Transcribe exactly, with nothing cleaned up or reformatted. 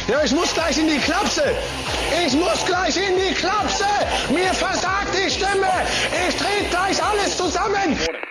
Ja, ich muss gleich in die Klapse. Ich muss gleich in die Klapse. Mir versagt die Stimme. Ich drehe gleich alles zusammen.